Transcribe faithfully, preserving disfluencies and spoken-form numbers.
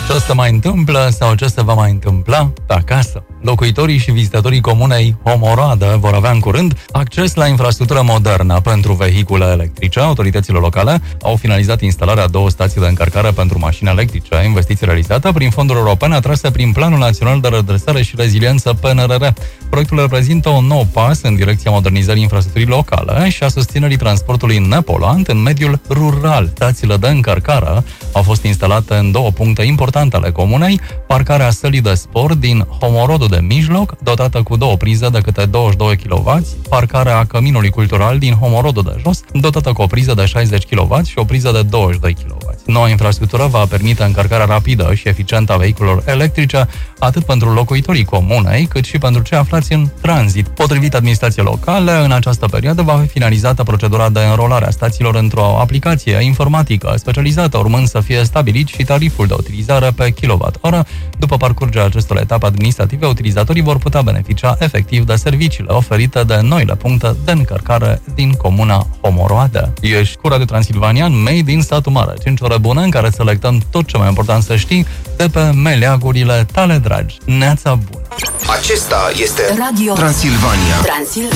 Ce o să mai întâmplă sau ce se va mai întâmpla pe acasă? Locuitorii și vizitatorii comunei Homoroadă vor avea în curând acces la infrastructură modernă pentru vehicule electrice. Autoritățile locale au finalizat instalarea a două stații de încărcare pentru mașini electrice, investiții realizate prin fonduri europene atrase prin Planul Național de Redresare și Reziliență P N R R. Proiectul reprezintă un nou pas în direcția modernizării infrastructurii locale și a susținerii transportului nepoluant în mediul rural. Stațiile de încărcare au fost instalate în două puncte importante ale comunei: parcarea sălii de sport din Homorodul de mijloc, dotată cu două prize de câte douăzeci și doi kilowați, parcarea Căminului Cultural din Homorodul de jos, dotată cu o priză de șaizeci kilowați și o priză de douăzeci și doi kilowați. Noua infrastructură va permite încărcarea rapidă și eficientă a vehiculelor electrice, atât pentru locuitorii comunei, cât și pentru cei aflați în tranzit. Potrivit administrației locale, în această perioadă va fi finalizată procedura de înrolare a stațiilor într-o aplicație informatică specializată, urmând să fie stabilit și tariful de utilizare pe kilowatt-oră. După parcurgerea acestor etape administrative, utilizatorii vor putea beneficia efectiv de serviciile oferite de noile puncte de încărcare din comuna Homoroadă. Ești cu Radio Transilvanian, made in Satu Mare. cinci ore bune în care selectăm tot ce mai important să știi de pe meleagurile tale dragi. Neața bună! Acesta este Radio Transilvania. Transilvania.